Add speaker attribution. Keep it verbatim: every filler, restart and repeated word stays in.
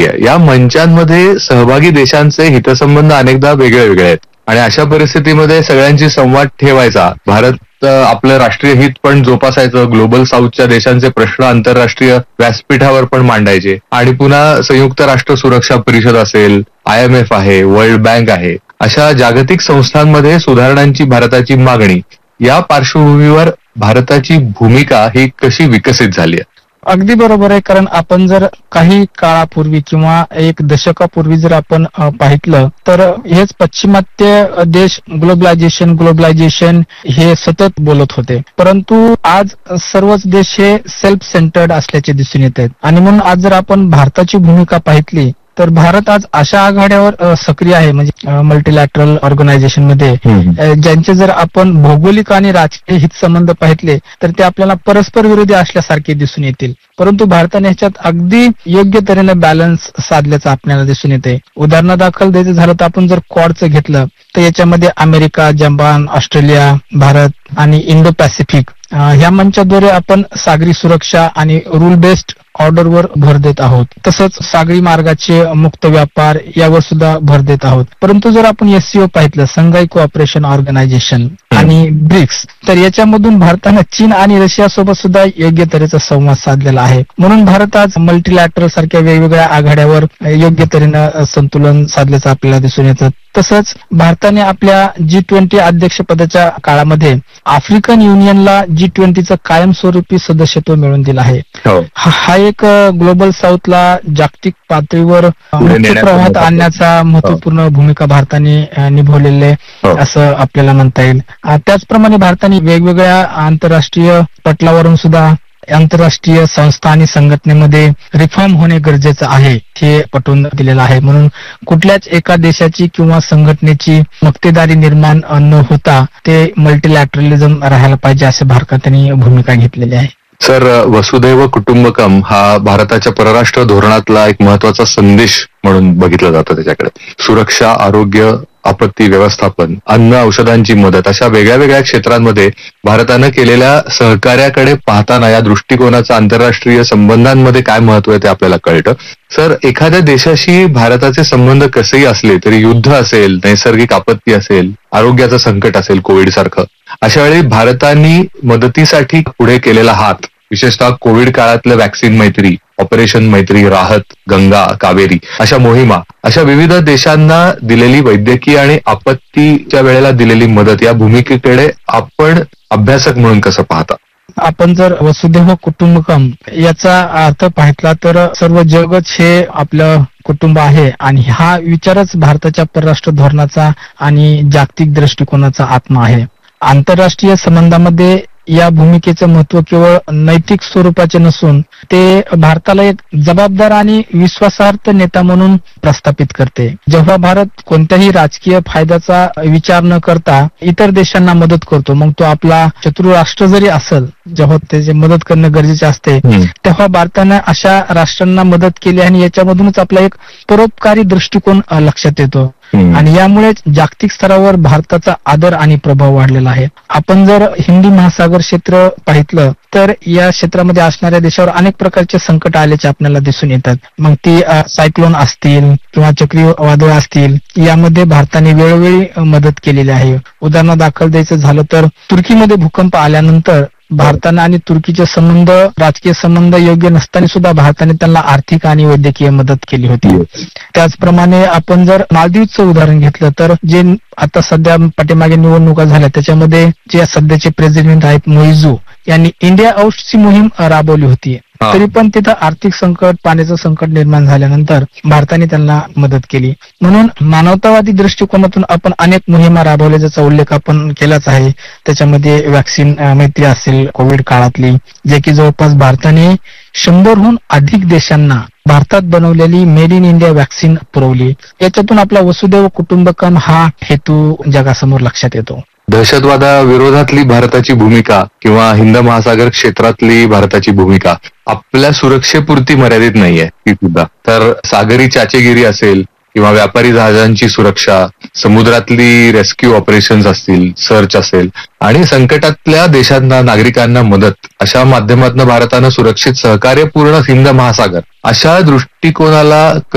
Speaker 1: आहे. या मंचांमध्ये सहभागी देशांचे हितसंबंध अनेकदा वेगळे वेगळे आहेत आणि अशा परिस्थितीमध्ये सगळ्यांची संवाद ठेवायचा, भारत आपलं राष्ट्रीय हित पण जोपासायचं, ग्लोबल साऊथच्या देशांचे प्रश्न आंतरराष्ट्रीय व्यासपीठावर पण मांडायचे आणि पुन्हा संयुक्त राष्ट्र सुरक्षा परिषद असेल, आय एम एफ आहे, वर्ल्ड बँक आहे, अशा जागतिक संस्थांमध्ये सुधारणांची भारताची मागणी, या पार्श्वभूमीवर भारताची भूमिका ही कशी विकसित झाली आहे?
Speaker 2: अगदी बरोबर आहे. कारण आपण जर काही काळापूर्वी किंवा एक दशकापूर्वी जर आपण पाहितलं तर हेच पाश्चिमात्य देश ग्लोबलायझेशन ग्लोबलायझेशन हे सतत बोलत होते, परंतु आज सर्वच देश हे सेल्फ सेंटर्ड असल्याचे दिसून येत आहेत. आणि म्हणून आज जर आपण भारताची भूमिका पाहितली तर भारत आज अशा आघाड्यावर सक्रिय आहे, म्हणजे मल्टीलॅटरल ऑर्गनायझेशन मध्ये, ज्यांचे जर आपण भौगोलिक आणि राजकीय हितसंबंध पाहितले तर ते आपल्याला परस्पर विरोधी असल्यासारखे दिसून येतील, परंतु भारताने ह्याच्यात अगदी योग्य तऱ्हेने बॅलन्स साधल्याचं आपल्याला दिसून येते. उदाहरणादाखल द्यायचं झालं तर आपण जर क्वाडचं घेतलं तर याच्यामध्ये अमेरिका, जपान, ऑस्ट्रेलिया, भारत आणि इंडो पॅसिफिक ह्या मंचाद्वारे आपण सागरी सुरक्षा आणि रूल बेस्ड ऑर्डरवर भर देत आहोत. तसंच सागरी मार्गाचे मुक्त व्यापार यावर सुद्धा भर देत आहोत. परंतु जर आपण एससीओ पाहितलं, संघाई कोऑपरेशन ऑर्गनायझेशन आणि ब्रिक्स, तर याच्यामधून भारतानं चीन आणि रशिया सोबत सुद्धा योग्य तऱ्हेचा संवाद साधलेला आहे. म्हणून भारत आज मल्टीलॅटरल सारख्या वेगवेगळ्या आघाड्यावर योग्य तऱ्हेनं संतुलन साधल्याचं आपल्याला दिसून येतं. तसंच भारताने आपल्या जी ट्वेंटी अध्यक्षपदाच्या काळामध्ये आफ्रिकन युनियनला जी ट्वेंटीचं कायमस्वरूपी सदस्यत्व मिळवून दिलं आहे. हा एक ग्लोबल साऊथला जागतिक पातळीवर मुख्य प्रवाहात आणण्याचा महत्वपूर्ण भूमिका भारताने निभवलेली आहे असं आपल्याला म्हणता येईल. त्याचप्रमाणे भारताने वेगवेगळ्या आंतरराष्ट्रीय पटलावरून सुद्धा आंतरराष्ट्रीय संस्था आणि संघटनेमध्ये रिफॉर्म होणे गरजेचं आहे हे पटवून दिलेलं आहे. म्हणून कुठल्याच एका देशाची किंवा संघटनेची मक्तेदारी निर्माण न होता ते मल्टीलॅटरलिझम राहायला पाहिजे असे भारताने भूमिका घेतलेली आहे.
Speaker 1: सर, वसुधैव कुटुंबकम हा भारताच्या परराष्ट्र धोरणातला एक महत्वाचा संदेश म्हणून बघितला जातो. त्याच्याकडे सुरक्षा, आरोग्य, आपत्ती व्यवस्थापन, अन्न, औषधांची मदत अशा वेगळ्या वेगळ्या क्षेत्रांमध्ये भारतानं केलेल्या सहकार्याकडे पाहताना या दृष्टिकोनाचं आंतरराष्ट्रीय संबंधांमध्ये काय महत्व आहे ते आपल्याला कळतं. सर, एखाद्या देशाशी भारताचे संबंध कसेही असले तरी युद्ध असेल, नैसर्गिक आपत्ती असेल, आरोग्याचं संकट असेल, कोविड सारखं, अशा वेळी भारताने मदतीसाठी पुढे केलेला हात, विशेषतः कोविड काळातलं व्हॅक्सिन मैत्री, ऑपरेशन मैत्री, राहत, गंगा, कावेरी अशा मोहिमा, अशा विविध देशांना दिलेली वैद्यकीय आणि आपत्तीच्या वेळेला दिलेली मदत, या भूमिकेकडे आपण अभ्यासक म्हणून कसं पाहता?
Speaker 2: आपण जर वसुधैव कुटुंबकम याचा अर्थ पाहितला तर सर्व जगच हे आपलं कुटुंब आहे आणि हा विचारच भारताच्या परराष्ट्र धोरणाचा आणि जागतिक दृष्टिकोनाचा आत्मा आहे. आंतरराष्ट्रीय संबंधामध्ये या भूमिकेचं महत्व केवळ नैतिक स्वरूपाचे नसून ते भारताला एक जबाबदार आणि विश्वासार्ह नेता म्हणून प्रस्थापित करते. जेव्हा भारत कोणत्याही राजकीय फायद्याचा विचार न करता इतर देशांना मदत करतो, मग तो आपला शत्रू राष्ट्र जरी असेल, जेव्हा त्याची मदत करणं गरजेचे असते तेव्हा भारतानं अशा राष्ट्रांना मदत केली आणि याच्यामधूनच आपला एक परोपकारी दृष्टिकोन लक्षात येतो आणि यामुळे जागतिक स्तरावर भारताचा आदर आणि प्रभाव वाढलेला आहे. आपण जर हिंदी महासागर क्षेत्र पाहितलं तर या क्षेत्रामध्ये असणाऱ्या देशावर अनेक प्रकारचे संकट आल्याचे आपल्याला दिसून येतात. मग ती सायक्लोन असतील किंवा चक्रीवादळ असतील, यामध्ये भारताने वेळोवेळी मदत केलेली आहे. उदाहरणादाखल द्यायचं झालं तर तुर्कीमध्ये भूकंप आल्यानंतर भारतानं आणि तुर्कीचे संबंध, राजकीय संबंध योग्य नसताना सुद्धा भारताने त्यांना आर्थिक आणि वैद्यकीय मदत केली होती. त्याचप्रमाणे आपण जर मालदीवचं उदाहरण घेतलं तर जे आता सध्या पाठीमागे निवडणुका झाल्या त्याच्यामध्ये जे सध्याचे प्रेसिडेंट आहेत मोइझू यांनी इंडिया आउटची मोहीम राबवली होती, तरी पण तिथं आर्थिक संकट, पाण्याचं संकट निर्माण झाल्यानंतर भारताने त्यांना मदत केली. म्हणून मानवतावादी दृष्टिकोनातून आपण अनेक मोहिमा राबवल्या ज्याचा उल्लेख आपण केलाच आहे. त्याच्यामध्ये व्हॅक्सिन मैत्री असेल कोविड काळातली, जे की जवळपास भारताने शंभरहून अधिक देशांना भारतात बनवलेली मेड इन इंडिया व्हॅक्सिन पुरवली. याच्यातून आपला वसुधैव कुटुंबकम हा हेतू जगासमोर लक्षात येतो.
Speaker 1: दहशतवादाविरोधातली भारताची भूमिका किंवा हिंद महासागर क्षेत्रातली भारताची भूमिका आपल्या सुरक्षेपुरती मर्यादित नाहीये, ती सुद्धा तर सागरी चाचेगिरी असेल किंवा व्यापारी जहाजांची सुरक्षा, समुद्रातली रेस्क्यू ऑपरेशन्स असतील, सर्च असेल आणि संकटातल्या देशांना, नागरिकांना मदत, अशा माध्यमातून भारतानं सुरक्षित सहकार्यपूर्ण हिंद महासागर अशा दृष्टिकोनाला